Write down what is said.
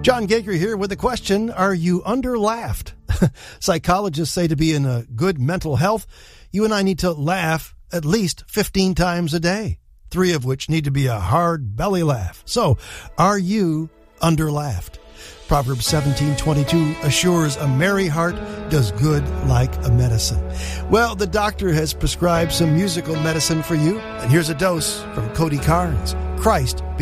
John Gager here with a question. Are you underlaughed? Psychologists say to be in a good mental health, you and I need to laugh at least 15 times a day, 3 of which need to be a hard belly laugh. So, are you underlaughed? Proverbs 17:22 assures a merry heart does good like a medicine. Well, the doctor has prescribed some musical medicine for you, and here's a dose from Cody Carnes. Christ